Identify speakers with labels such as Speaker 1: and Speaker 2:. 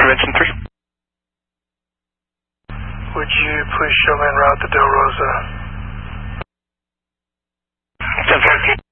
Speaker 1: intervention 3.
Speaker 2: Would you please show me en route to Del Rosa?
Speaker 1: 10-14.